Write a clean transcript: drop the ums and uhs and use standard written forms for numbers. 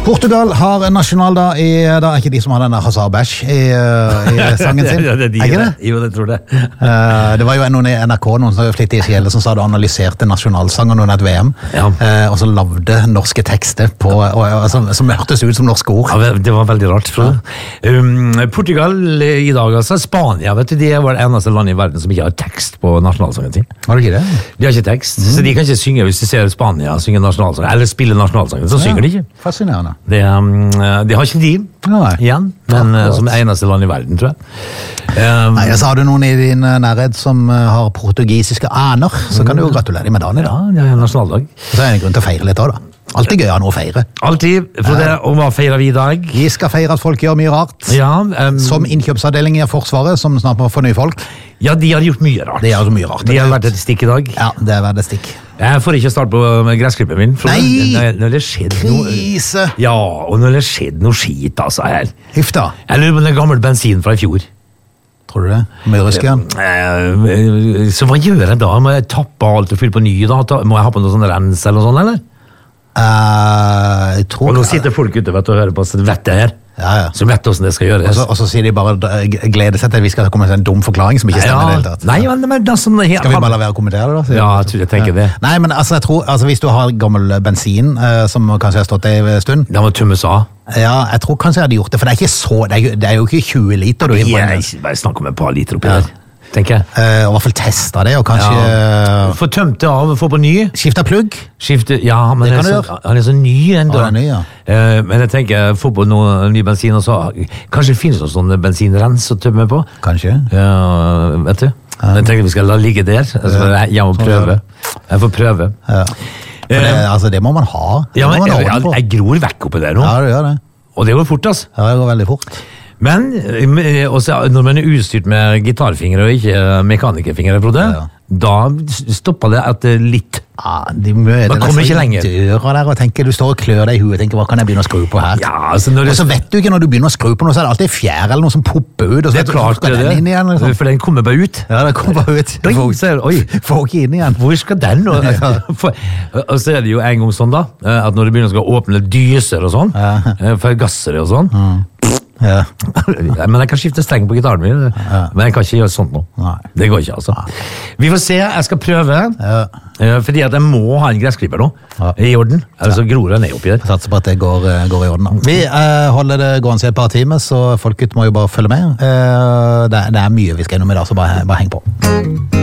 Portugal har en nasjonaldag i dag, ikke de som har denne Hazard Bash i sangen sin. Ja, det er ikke det? Jo, det tror jeg. Det var jo noen i NRK, noen som flittig i sjelen, som sa det analyserte nasjonalsangen under et VM, Ja. Og så lavde norske tekster på, som hørtes ut som norske ord. Ja, det var veldig rart, tror jeg. Portugal i dag, altså. Spania, vet du, de var det eneste landet i verden som ikke har tekst på nasjonalsangen sin. Var det ikke det? De har ikke tekst, så de kan ikke synge hvis de ser Spania synge nasjonalsangen, eller spille nasjonalsangen, så synger de ikke. Fascinerende. De har ikke de igjen, men som eneste land i verden, tror jeg. Nei, så har du noen i din nærhet som har portugisiske aner, så kan du jo gratulere dem med dagen i dag. Ja, det er nasjonaldag. Så er det en grunn til å feire litt også, da. Alltid gøy å ha noe å feire. Alltid, for det, og hva feirer vi i dag? Vi skal feire at folk gjør mye rart. Ja, Som innkjøpsavdeling i Forsvaret, som snart må få nye folk. ja, de har gjort mye rart. Det gjør så mye rart. De har vært et stikk i dag. Ja, det er vært et stikk. Jeg får ikke starte på gressklippet min. For Nei! Når det skjedde noe... Krise! Ja, og når det skjedde noe skit, altså, her. Huff da. Jeg lurer på den gamle bensin fra i fjor. Tror du det? Møresken? Så hva gjør jeg da? Må jeg tappe alt og fylle på ny da? Må jeg ha på noe sånn rens eller noe sånt, eller? Jeg tror... Og nå sitter folk ute, vet du, og hører på oss, vet det her. Ja, ja. Som vet hvordan det skal gjøres. Og så sier de bare gleder seg til at vi skal komme med en dum forklaring som ikke stemmer i det hele tatt. Nei, men det er sånn... Skal vi bare la være å kommentere det da? Ja, jeg tenker det. Nei, men altså, jeg tror, hvis du har gammel bensin, som kanskje har stått der en stund, Det må tømmes av. ja, jeg tror kanskje jeg hadde gjort det, for det er ikke så, det er jo ikke 20 liter du hiver på en. Jeg bare snakker om et par liter oppi der, tenker jeg. Og i hvert fall testa det, og kanskje Få tømt det av, få på ny. skifte plugg. Skifte, ja, men Det kan han du er gjøre. han er så ny enda. Ja, han er ny, ja. Men jeg tenker, få på noe ny bensin, og så kanskje det finnes noen sånne bensinrens å tømme på. Kanskje. Ja, vet du. Jeg tenker vi skal la ligge der. Altså, jeg må prøve. Jeg får prøve. Ja. For det må man ha. Det Ja, må men man ha orden på. jeg gror vekk oppi der nå. Ja, det gjør det. Og det går fort, altså. Ja, det går veldig fort. Men også, når man er utstyrt med gitarfingre og ikke mekanikerfingre, Frode, Ja. da stopper det etter litt. Ja, de møter Man kommer ikke lenger. døra der og tenker, du står og klør deg i huet og tenker, hva kan jeg begynne å skru på her? Ja, altså når Og så vet du ikke når du begynner å skru på noe, så er det alltid fjær eller noe som popper ut, og så det vet er du, klart skal det, den inn igjen? Liksom. for den kommer bare ut. Ja, det kommer bare ut. Oi, oi, Får ikke inn igjen. hvor skal den nå? Og så er det jo en gang sånn da, at når du begynner å åpne dyser og sånn, forgassere og sånn, Ja. men jeg kan skifte streng på gitaren min, men jeg kan ikke gjøre sånt nå. Nei. Det går ikke, altså. Vi får se, jeg skal prøve, fordi at jeg må ha en gressklipper nå, i orden, ellers så gror jeg ned oppi der. Jeg satser på at det går i orden. Da. Vi holder det gående i et par timer, så folket må jo bare følge med. Det er mye vi skal innom i dag, så bare heng på.